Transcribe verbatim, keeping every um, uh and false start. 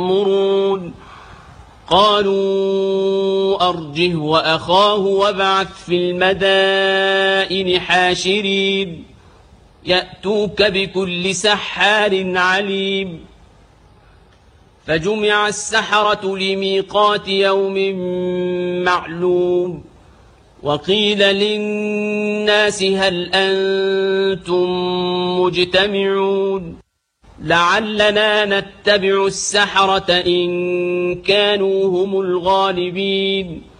يأمرون قالوا أرجه وأخاه وابعث في المدائن حاشرين يأتوك بكل سحار عليم فجمع السحرة لميقات يوم معلوم وقيل للناس هل أنتم مجتمعون لعلنا نتبع السحرة إن كانوا هم الغالبين